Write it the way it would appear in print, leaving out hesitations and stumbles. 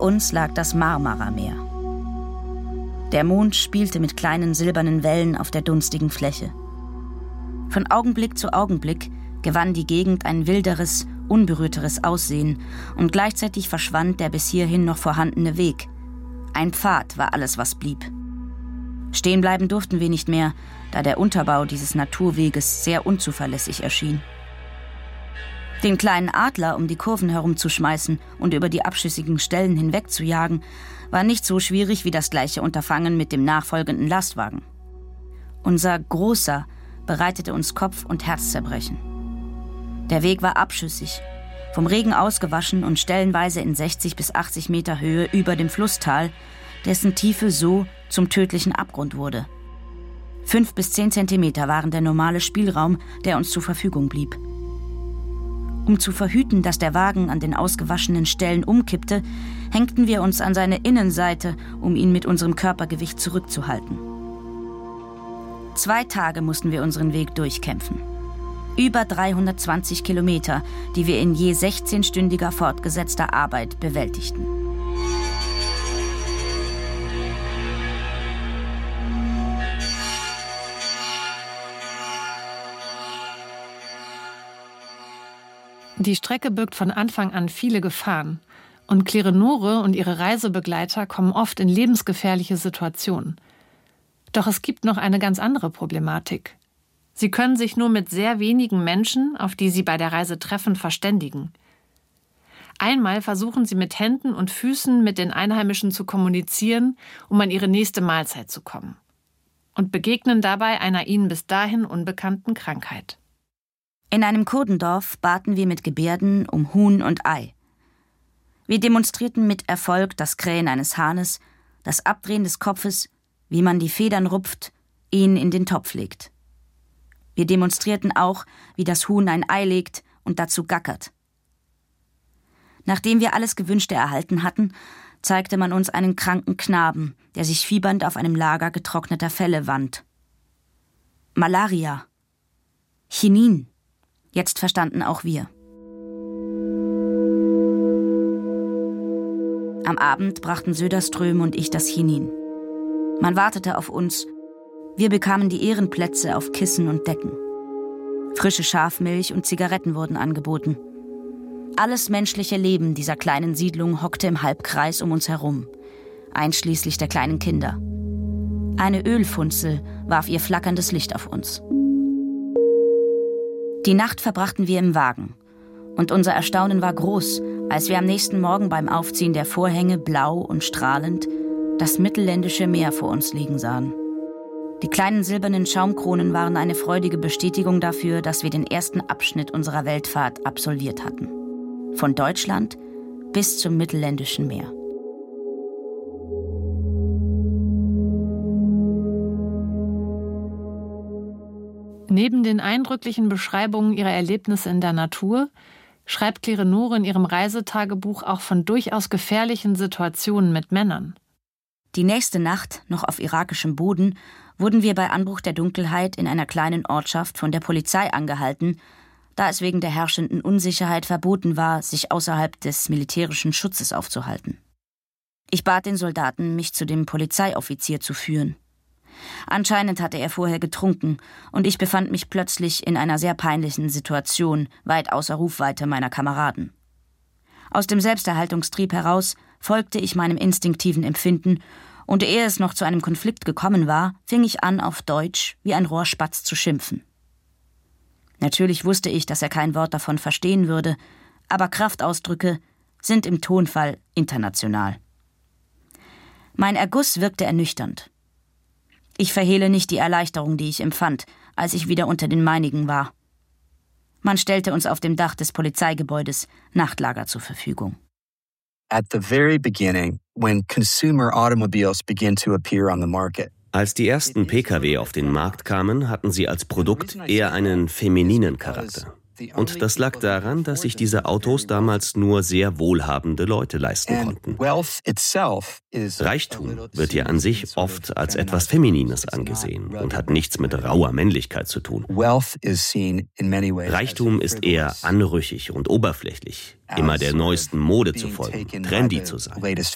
uns lag das Marmarameer. Der Mond spielte mit kleinen silbernen Wellen auf der dunstigen Fläche. Von Augenblick zu Augenblick gewann die Gegend ein wilderes, unberührteres Aussehen und gleichzeitig verschwand der bis hierhin noch vorhandene Weg. Ein Pfad war alles, was blieb. Stehen bleiben durften wir nicht mehr, da der Unterbau dieses Naturweges sehr unzuverlässig erschien. Den kleinen Adler um die Kurven herumzuschmeißen und über die abschüssigen Stellen hinweg zu jagen, war nicht so schwierig wie das gleiche Unterfangen mit dem nachfolgenden Lastwagen. Unser Großer bereitete uns Kopf- und Herzzerbrechen. Der Weg war abschüssig, vom Regen ausgewaschen und stellenweise in 60 bis 80 Meter Höhe über dem Flusstal, dessen Tiefe so zum tödlichen Abgrund wurde. 5 bis 10 Zentimeter waren der normale Spielraum, der uns zur Verfügung blieb. Um zu verhüten, dass der Wagen an den ausgewaschenen Stellen umkippte, hängten wir uns an seine Innenseite, um ihn mit unserem Körpergewicht zurückzuhalten. 2 Tage mussten wir unseren Weg durchkämpfen. Über 320 Kilometer, die wir in je 16-stündiger fortgesetzter Arbeit bewältigten. Die Strecke birgt von Anfang an viele Gefahren. Und Klerenore und ihre Reisebegleiter kommen oft in lebensgefährliche Situationen. Doch es gibt noch eine ganz andere Problematik. Sie können sich nur mit sehr wenigen Menschen, auf die sie bei der Reise treffen, verständigen. Einmal versuchen sie mit Händen und Füßen mit den Einheimischen zu kommunizieren, um an ihre nächste Mahlzeit zu kommen. Und begegnen dabei einer ihnen bis dahin unbekannten Krankheit. In einem Kurdendorf baten wir mit Gebärden um Huhn und Ei. Wir demonstrierten mit Erfolg das Krähen eines Hahnes, das Abdrehen des Kopfes, wie man die Federn rupft, ihn in den Topf legt. Wir demonstrierten auch, wie das Huhn ein Ei legt und dazu gackert. Nachdem wir alles Gewünschte erhalten hatten, zeigte man uns einen kranken Knaben, der sich fiebernd auf einem Lager getrockneter Felle wand. Malaria. Chinin. Jetzt verstanden auch wir. Am Abend brachten Söderström und ich das Chinin. Man wartete auf uns. Wir bekamen die Ehrenplätze auf Kissen und Decken. Frische Schafmilch und Zigaretten wurden angeboten. Alles menschliche Leben dieser kleinen Siedlung hockte im Halbkreis um uns herum, einschließlich der kleinen Kinder. Eine Ölfunzel warf ihr flackerndes Licht auf uns. Die Nacht verbrachten wir im Wagen. Und unser Erstaunen war groß, als wir am nächsten Morgen beim Aufziehen der Vorhänge blau und strahlend das mittelländische Meer vor uns liegen sahen. Die kleinen silbernen Schaumkronen waren eine freudige Bestätigung dafür, dass wir den ersten Abschnitt unserer Weltfahrt absolviert hatten. Von Deutschland bis zum mittelländischen Meer. Neben den eindrücklichen Beschreibungen ihrer Erlebnisse in der Natur schreibt Klerenore in ihrem Reisetagebuch auch von durchaus gefährlichen Situationen mit Männern. Die nächste Nacht, noch auf irakischem Boden, wurden wir bei Anbruch der Dunkelheit in einer kleinen Ortschaft von der Polizei angehalten, da es wegen der herrschenden Unsicherheit verboten war, sich außerhalb des militärischen Schutzes aufzuhalten. Ich bat den Soldaten, mich zu dem Polizeioffizier zu führen. Anscheinend hatte er vorher getrunken und ich befand mich plötzlich in einer sehr peinlichen Situation, weit außer Rufweite meiner Kameraden. Aus dem Selbsterhaltungstrieb heraus folgte ich meinem instinktiven Empfinden und ehe es noch zu einem Konflikt gekommen war, fing ich an, auf Deutsch wie ein Rohrspatz zu schimpfen. Natürlich wusste ich, dass er kein Wort davon verstehen würde, aber Kraftausdrücke sind im Tonfall international. Mein Erguss wirkte ernüchternd. Ich verhehle nicht die Erleichterung, die ich empfand, als ich wieder unter den meinigen war. Man stellte uns auf dem Dach des Polizeigebäudes Nachtlager zur Verfügung. At the very beginning, when consumer automobiles began to appear on the market. Als die ersten Pkw auf den Markt kamen, hatten sie als Produkt eher einen femininen Charakter. Und das lag daran, dass sich diese Autos damals nur sehr wohlhabende Leute leisten konnten. Reichtum wird ja an sich oft als etwas Feminines angesehen und hat nichts mit rauer Männlichkeit zu tun. Reichtum ist eher anrüchig und oberflächlich, immer der neuesten Mode zu folgen, trendy zu sein.